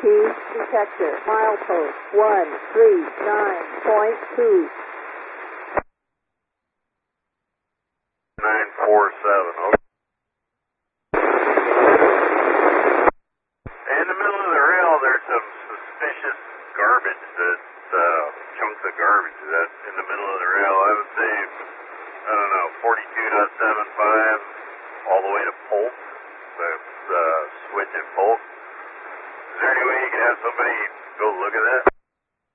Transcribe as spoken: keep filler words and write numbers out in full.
detector, milepost one three nine point two. nine four seven, okay. In the middle of the rail, there's some suspicious garbage that, uh, chunks of garbage that in the middle of the rail. I would say, I don't know, forty-two point seven five all the way to Polk. That's, uh, switch at Polk. Is there any way you can have somebody go look at that?